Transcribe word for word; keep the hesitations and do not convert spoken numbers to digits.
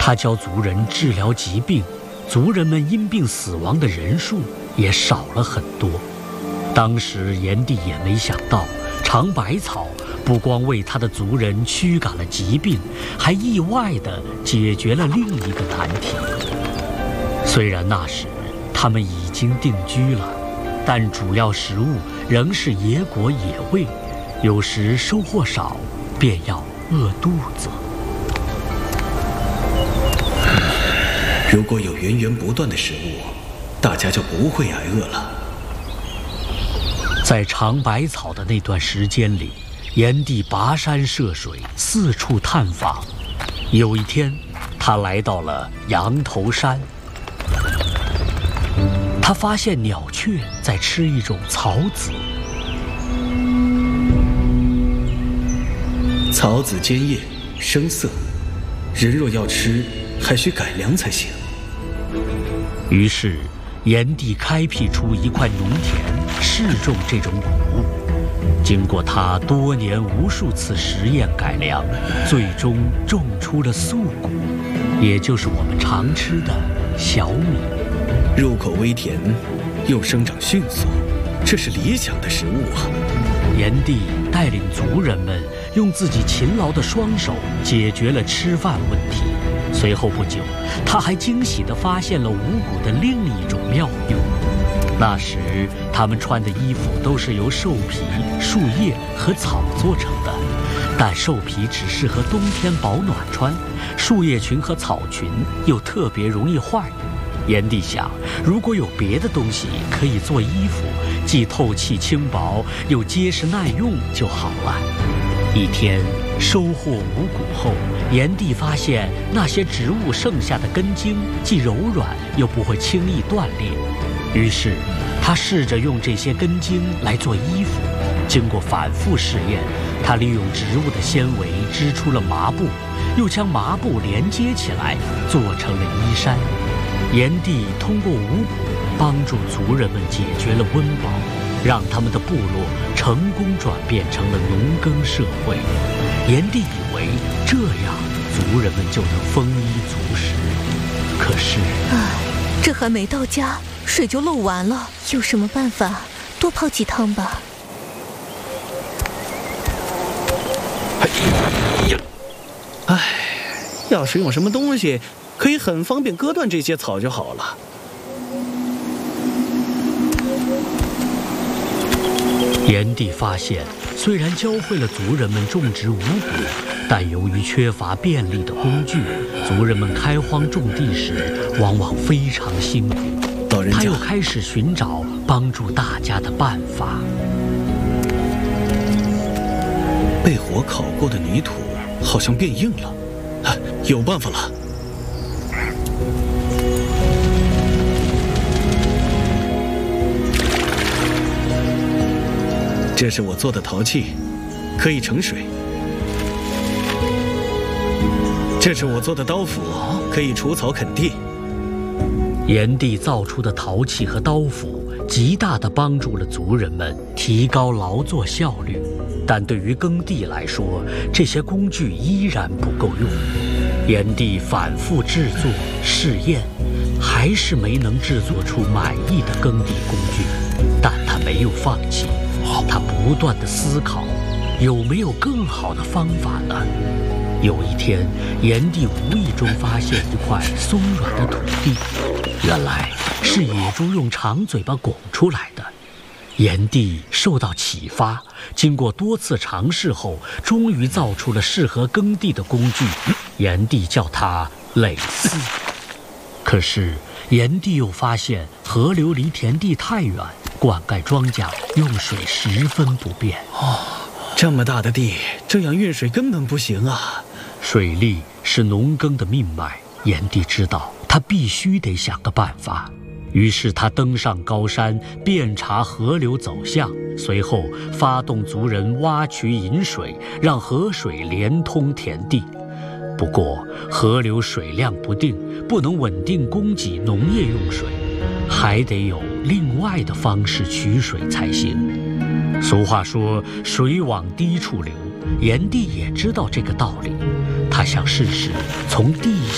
他教族人治疗疾病，族人们因病死亡的人数也少了很多。当时炎帝也没想到，尝百草不光为他的族人驱赶了疾病，还意外地解决了另一个难题。虽然那时他们已经定居了，但主要食物仍是野果野味，有时收获少，便要饿肚子。 如果有源源不断的食物，大家就不会挨饿了。 在尝百草的那段时间里，炎帝跋山涉水，四处探访。有一天，他来到了羊头山，他发现鸟雀在吃一种草籽。 草籽尖叶，生涩，人若要吃，还需改良才行。 于是，炎帝开辟出一块农田，试种这种谷物。经过他多年无数次实验改良，最终种出了粟谷，也就是我们常吃的小米。 入口微甜，又生长迅速，这是理想的食物啊！ 炎帝带领族人们用自己勤劳的双手解决了吃饭问题。随后不久，他还惊喜地发现了五谷的另一种妙用。那时，他们穿的衣服都是由兽皮、树叶和草做成的，但兽皮只适合冬天保暖穿，树叶裙和草裙又特别容易坏。炎帝想，如果有别的东西可以做衣服，既透气轻薄，又结实耐用就好了。一天收获五谷后，炎帝发现那些植物剩下的根茎既柔软又不会轻易断裂，于是他试着用这些根茎来做衣服。经过反复试验，他利用植物的纤维织出了麻布，又将麻布连接起来做成了衣衫。炎帝通过五谷帮助族人们解决了温饱，让他们的部落成功转变成了农耕社会。炎帝以为这样族人们就能丰衣足食，可是， 唉，这还没到家，水就漏完了。有什么办法？多泡几趟吧。 唉，要是用什么东西，可以很方便割断这些草就好了。 炎帝发现，虽然教会了族人们种植五谷，但由于缺乏便利的工具，族人们开荒种地时往往非常辛苦。 老人家， 他又开始寻找帮助大家的办法。 被火烤过的泥土好像变硬了，啊，有办法了！这是我做的陶器，可以盛水。这是我做的刀斧，可以除草垦地。 炎帝造出的陶器和刀斧，极大地帮助了族人们提高劳作效率。但对于耕地来说，这些工具依然不够用。炎帝反复制作试验，还是没能制作出满意的耕地工具。但他没有放弃，他不断地思考，有没有更好的方法呢？有一天，炎帝无意中发现一块松软的土地，原来是野猪用长嘴巴拱出来的。炎帝受到启发，经过多次尝试后，终于造出了适合耕地的工具。炎帝叫它耒耜。可是炎帝又发现河流离田地太远，灌溉庄稼用水十分不便。 哦，这么大的地，这样运水根本不行啊！ 水利是农耕的命脉，炎帝知道他必须得想个办法。于是他登上高山，遍查河流走向，随后发动族人挖渠引水，让河水连通田地。不过河流水量不定，不能稳定供给农业用水，还得有另外的方式取水才行。俗话说水往低处流，炎帝也知道这个道理，他想试试从地